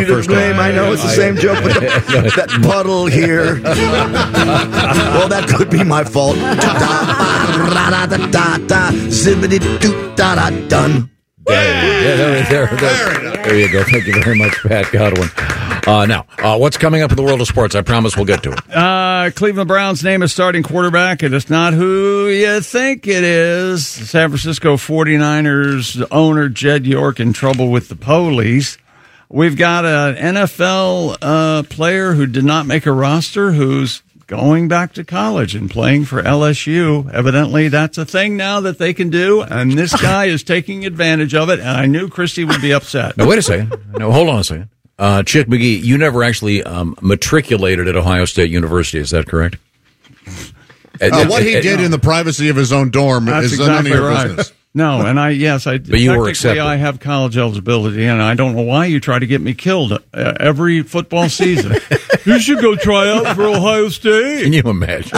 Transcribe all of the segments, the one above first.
you to blame. I know it's the same joke, but that puddle here. Well, that could be my fault. Zibbity-doo-da-da-dun. There you go. Thank you very much, Pat Godwin. Now, what's coming up in the world of sports? I promise we'll get to it. Cleveland Browns name a starting quarterback, and it's not who you think it is. San Francisco 49ers owner Jed York in trouble with the police. We've got an NFL player who did not make a roster who's going back to college and playing for LSU. Evidently, that's a thing now that they can do, and this guy is taking advantage of it, and I knew Christy would be upset. Now, wait a second. No, hold on a second. Chick McGee, you never actually matriculated at Ohio State University, is that correct? What he did in the privacy of his own dorm is none of your business. No, and I but you were accepted. I have college eligibility, and I don't know why you try to get me killed every football season. You should go try out for Ohio State. Can you imagine?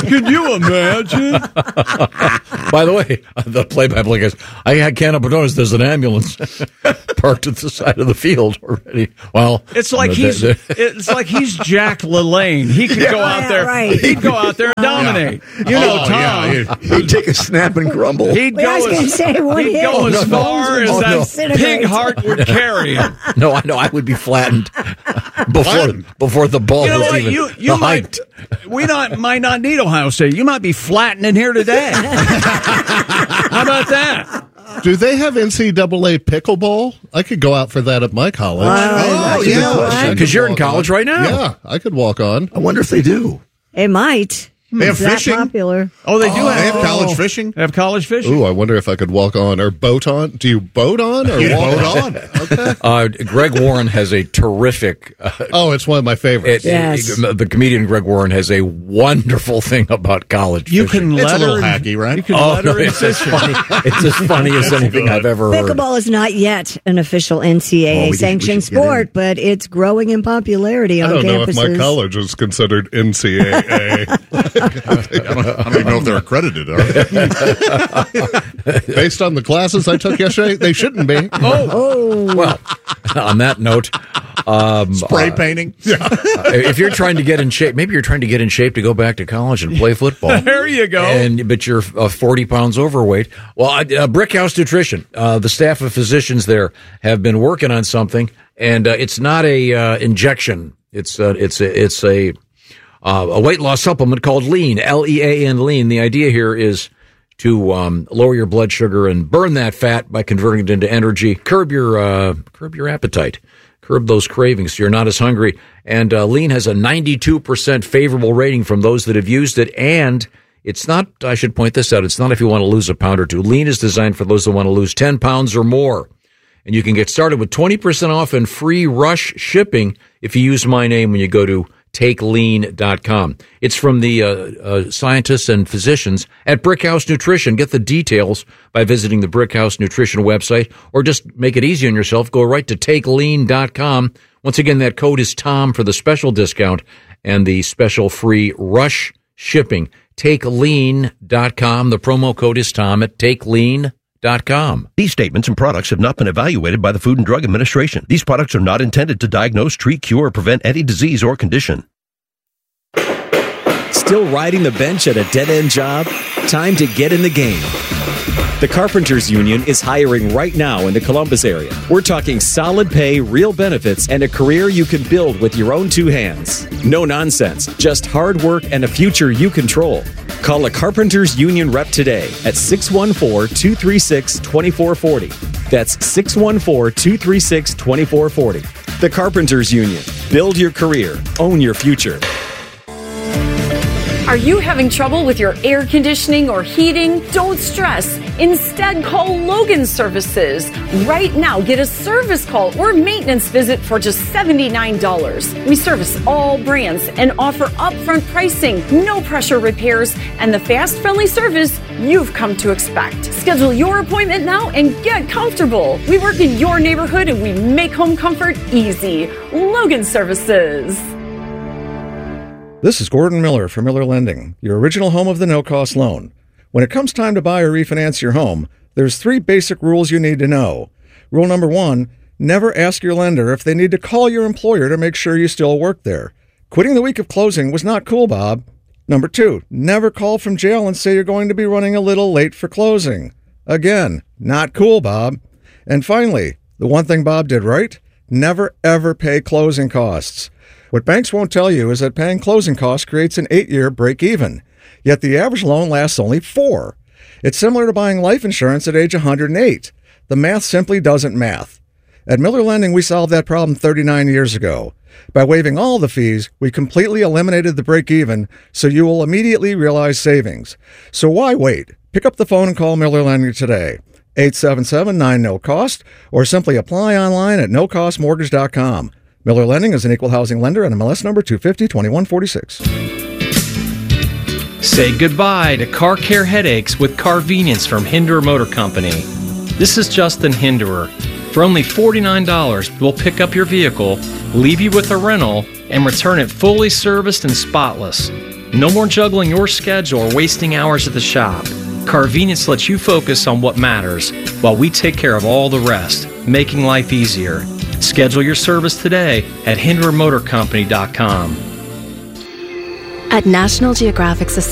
By the way, the play-by-play guys, I can't help but notice there's an ambulance parked at the side of the field already. Well, it's like he's Jack LaLanne. He could go out there. Right. He'd go out there and dominate. Tom. He'd take a snap and crumble. He'd go as far as that pig heart would carry him. No, I know. I would be flattened before the ball was even hyped. We might not need Ohio State. You might be flattening here today. How about that? Do they have NCAA pickleball? I could go out for that at my college. Yeah. Because you're in college right now. Yeah, I could walk on. I wonder if they do. It might. They have fishing? Popular. Oh, they do have. They have college fishing? They have college fishing. Ooh, I wonder if I could walk on or boat on. Do you boat on or walk on? Okay. Greg Warren has a terrific... it's one of my favorites. The comedian Greg Warren has a wonderful thing about college fishing. You can it's a little hacky, right? You can it's as funny as anything I've ever heard. Pickleball is not yet an official NCAA-sanctioned sport, but it's growing in popularity on campuses. I don't know if my college is considered NCAA. I don't even know if they're accredited. Based on the classes I took yesterday, they shouldn't be. Well, on that note, spray painting. If you're trying to get in shape, maybe you're trying to get in shape to go back to college and play football. There you go. But you're 40 pounds overweight. Well, Brickhouse Nutrition, the staff of physicians there have been working on something, and it's not a injection. It's a weight loss supplement called Lean, Lean, Lean. The idea here is to lower your blood sugar and burn that fat by converting it into energy. Curb your appetite. Curb those cravings so you're not as hungry. And Lean has a 92% favorable rating from those that have used it. And it's not, I should point this out, it's not if you want to lose a pound or two. Lean is designed for those that want to lose 10 pounds or more. And you can get started with 20% off and free rush shipping if you use my name when you go to TakeLean.com. It's from the scientists and physicians at Brickhouse Nutrition. Get the details by visiting the Brickhouse Nutrition website, or just make it easy on yourself. Go right to TakeLean.com. Once again, that code is TOM for the special discount and the special free rush shipping. TakeLean.com. The promo code is TOM at TakeLean.com. These statements and products have not been evaluated by the Food and Drug Administration. These products are not intended to diagnose, treat, cure, or prevent any disease or condition. Still riding the bench at a dead-end job? Time to get in the game. The Carpenters Union is hiring right now in the Columbus area. We're talking solid pay, real benefits, and a career you can build with your own two hands. No nonsense, just hard work and a future you control. Call a Carpenters Union rep today at 614-236-2440. That's 614-236-2440. The Carpenters Union. Build your career. Own your future. Are you having trouble with your air conditioning or heating? Don't stress. Instead, call Logan Services. Right now, get a service call or maintenance visit for just $79. We service all brands and offer upfront pricing, no pressure repairs, and the fast, friendly service you've come to expect. Schedule your appointment now and get comfortable. We work in your neighborhood and we make home comfort easy. Logan Services. This is Gordon Miller from Miller Lending, your original home of the no-cost loan. When it comes time to buy or refinance your home, there's 3 basic rules you need to know. Rule number 1, Never ask your lender if they need to call your employer to make sure you still work there. Quitting the week of closing was not cool, Bob. Number 2, never call from jail and say you're going to be running a little late for closing. Again, not cool, Bob. And finally, the one thing Bob did right, never ever pay closing costs. What banks won't tell you is that paying closing costs creates an 8-year break-even, yet the average loan lasts only 4. It's similar to buying life insurance at age 108. The math simply doesn't math. At Miller Lending, we solved that problem 39 years ago. By waiving all the fees, we completely eliminated the break-even, so you will immediately realize savings. So why wait? Pick up the phone and call Miller Lending today. 877-9-NO-COST, or simply apply online at nocostmortgage.com. Miller Lending is an equal housing lender and MLS number 250-2146. Say goodbye to car care headaches with Carvenience from Hinderer Motor Company. This is Justin Hinderer. For only $49, we'll pick up your vehicle, leave you with a rental, and return it fully serviced and spotless. No more juggling your schedule or wasting hours at the shop. Carvenience lets you focus on what matters while we take care of all the rest, making life easier. Schedule your service today at HindererMotorCompany.com. At National Geographic's